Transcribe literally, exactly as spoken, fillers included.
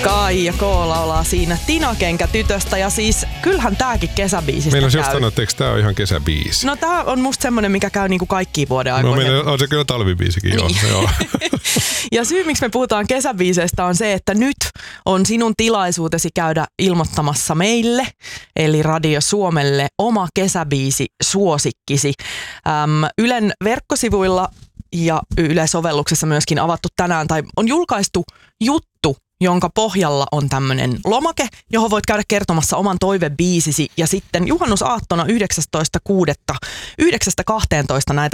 Kaija K. laulaa siinä Tinakenkä tytöstä ja siis kyllähän tääkin kesäbiisistä meillä on käy. just sanonut, että eikö tää on ihan kesäbiisi? No tää on musta semmonen, mikä käy niinku kaikkiin vuoden aikoihin. No meillä on se kyllä talvibiisikin, niin. joo. joo. Ja syy, miksi me puhutaan kesäbiiseistä on se, että nyt on sinun tilaisuutesi käydä ilmoittamassa meille, eli Radio Suomelle, oma kesäbiisi suosikkisi. Äm, Ylen verkkosivuilla ja Yle-sovelluksessa myöskin avattu tänään, tai on julkaistu juttu, jonka pohjalla on tämmöinen lomake, johon voit käydä kertomassa oman toivebiisisi. Ja sitten juhannusaattona yhdeksästoista kuudetta yhdeksästä kahteentoista näitä